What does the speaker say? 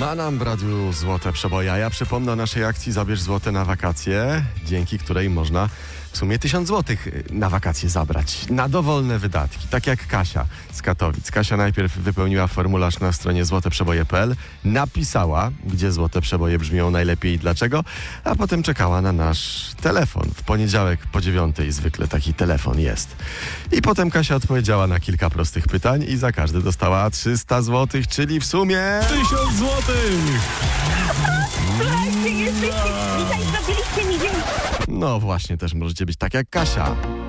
A nam w radiu Złote Przeboje. Ja przypomnę o naszej akcji Zabierz Złote na wakacje, dzięki której można w sumie 1000 złotych na wakacje zabrać. Na dowolne wydatki, tak jak Kasia z Katowic. Kasia najpierw wypełniła formularz na stronie złoteprzeboje.pl, napisała, gdzie złote przeboje brzmią najlepiej i dlaczego, a potem czekała na nasz telefon. W poniedziałek po 9:00 zwykle taki telefon jest. I potem Kasia odpowiedziała na kilka prostych pytań i za każde dostała 300 złotych, czyli w sumie 1000 złotych! Słuchajcie, jesteście dzisiaj, zrobiliście mi dzień. no właśnie, też możecie być tak jak Kasia.